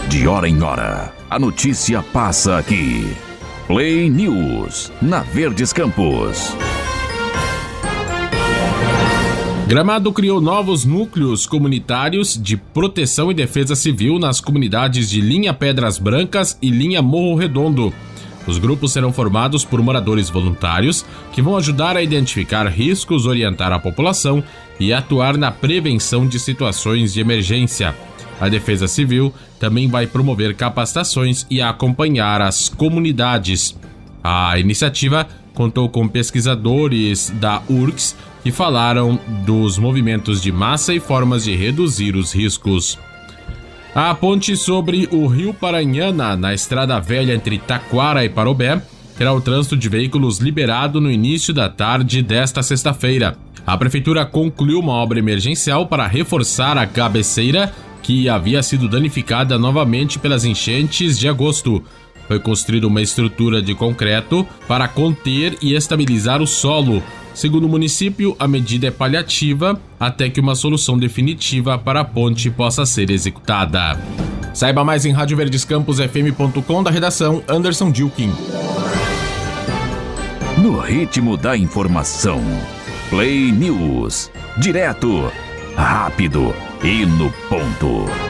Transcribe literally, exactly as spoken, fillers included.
De hora em hora, a notícia passa aqui. Play News, na Verdes Campos. Gramado criou novos núcleos comunitários de proteção e defesa civil nas comunidades de Linha Pedras Brancas e Linha Morro Redondo. Os grupos serão formados por moradores voluntários que vão ajudar a identificar riscos, orientar a população e atuar na prevenção de situações de emergência. A Defesa Civil também vai promover capacitações e acompanhar as comunidades. A iniciativa contou com pesquisadores da U R C S que falaram dos movimentos de massa e formas de reduzir os riscos. A ponte sobre o Rio Paranhana, na Estrada Velha entre Taquara e Parobé, terá o trânsito de veículos liberado no início da tarde desta sexta-feira. A Prefeitura concluiu uma obra emergencial para reforçar a cabeceira que havia sido danificada novamente pelas enchentes de agosto. Foi construída uma estrutura de concreto para conter e estabilizar o solo. Segundo o município, a medida é paliativa até que uma solução definitiva para a ponte possa ser executada. Saiba mais em rádio verdes campos f m ponto com, da redação Anderson Dilkin. No ritmo da informação, Play News, direto, rápido e no ponto.